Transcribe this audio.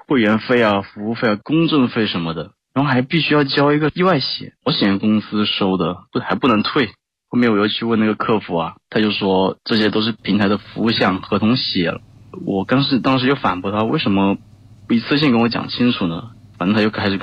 会员费啊、服务费啊、公证费什么的，然后还必须要交一个意外险，保险公司收的，还不能退。后面我又去问那个客服啊，他就说这些都是平台的服务项，合同写了。我当时又反驳他，为什么不一次性跟我讲清楚呢？反正他又开始